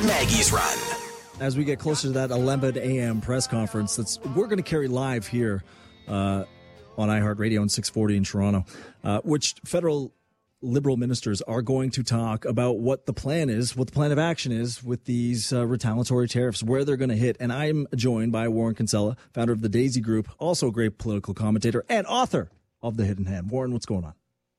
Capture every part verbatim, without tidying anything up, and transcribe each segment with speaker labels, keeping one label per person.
Speaker 1: Maggie's Run.
Speaker 2: As we get closer to that eleven a.m. press conference, that's we're going to carry live here uh, on iHeartRadio and six forty in Toronto, uh, which federal Liberal ministers are going to talk about what the plan is, what the plan of action is with these uh, retaliatory tariffs, where they're going to hit. And I'm joined by Warren Kinsella, founder of the Daisy Group, also a great political commentator and author of The Hidden Hand. Warren, what's going on?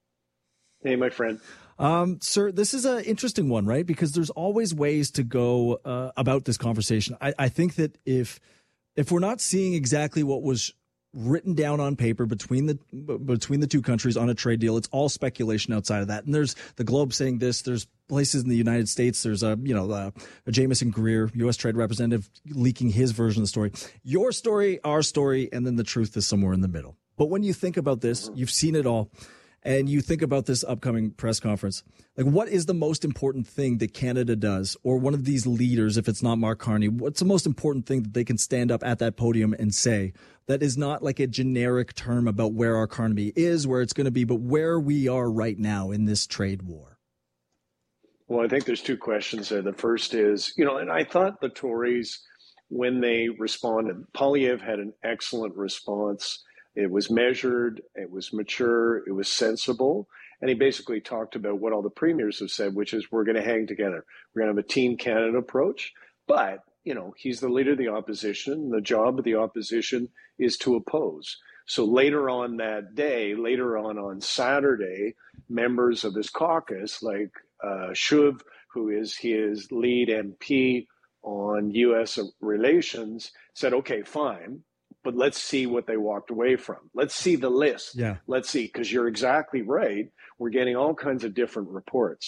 Speaker 3: Hey, my friend.
Speaker 2: Um, sir, this is an interesting one, right? Because there's always ways to go uh, about this conversation. I, I think that if if we're not seeing exactly what was written down on paper between the between the two countries on a trade deal, it's all speculation outside of that. And there's the Globe saying this. There's places in the United States. There's a you know a, a Jameson Greer, U S Trade Representative, leaking his version of the story. Your story, our story, and then the truth is somewhere in the middle. But when you think about this, you've seen it all. And you think about this upcoming press conference, like what is the most important thing that Canada does, or one of these leaders, if it's not Mark Carney, what's the most important thing that they can stand up at that podium and say that is not like a generic term about where our economy is, where it's going to be, but where we are right now in this trade war?
Speaker 3: Well, I think there's two questions there. The first is, you know, and I thought the Tories, when they responded, Poilievre had an excellent response. It was measured, it was mature, it was sensible. And he basically talked about what all the premiers have said, which is we're going to hang together. We're going to have a Team Canada approach. But, you know, he's the leader of the opposition. The job of the opposition is to oppose. So later on that day, later on on Saturday, members of his caucus, like uh, Chauve, who is his lead M P on U S relations, said, okay, fine. But let's see what they walked away from. Let's see the list.
Speaker 2: Yeah.
Speaker 3: Let's see, because you're exactly right. We're getting all kinds of different reports.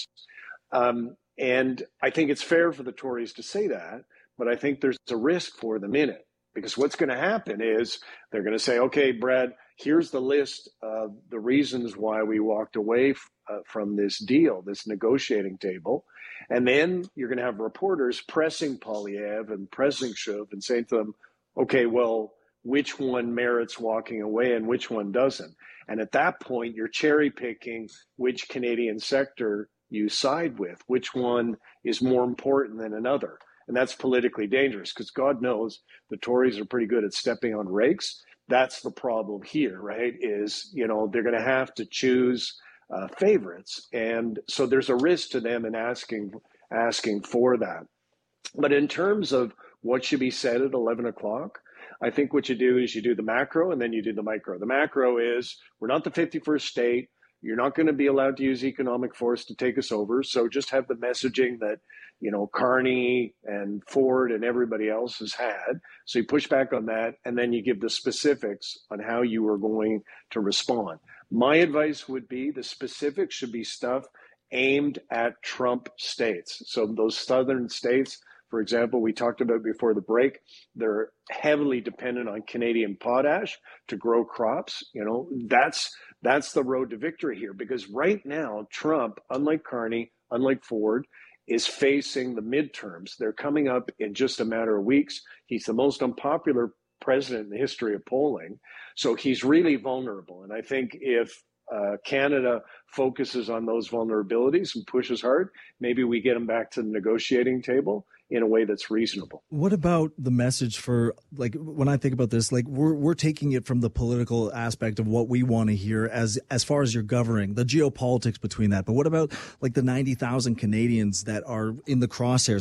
Speaker 3: Um, and I think it's fair for the Tories to say that, but I think there's a risk for them in it. Because what's going to happen is they're going to say, okay, Brad, here's the list of the reasons why we walked away f- uh, from this deal, this negotiating table. And then you're going to have reporters pressing Poilievre and pressing Chauve and saying to them, okay, well, which one merits walking away and which one doesn't. And at that point, you're cherry picking which Canadian sector you side with, which one is more important than another. And that's politically dangerous because God knows the Tories are pretty good at stepping on rakes. That's the problem here, right? Is, you know, they're going to have to choose uh, favorites. And so there's a risk to them in asking, asking for that. But in terms of what should be said at eleven o'clock, I think what you do is you do the macro and then you do the micro. The macro is we're not the fifty-first state. You're not going to be allowed to use economic force to take us over. So just have the messaging that, you know, Carney and Ford and everybody else has had. So you push back on that and then you give the specifics on how you are going to respond. My advice would be the specifics should be stuff aimed at Trump states. So those southern states, for example, we talked about before the break, they're heavily dependent on Canadian potash to grow crops. You know, that's that's the road to victory here, because right now, Trump, unlike Carney, unlike Ford, is facing the midterms. They're coming up in just a matter of weeks. He's the most unpopular president in the history of polling. So he's really vulnerable. And I think if Uh, Canada focuses on those vulnerabilities and pushes hard, maybe we get them back to the negotiating table in a way that's reasonable.
Speaker 2: What about the message for, like, when I think about this, like we're we're taking it from the political aspect of what we want to hear as as far as you're governing, the geopolitics between that. But what about like the ninety thousand Canadians that are in the crosshairs?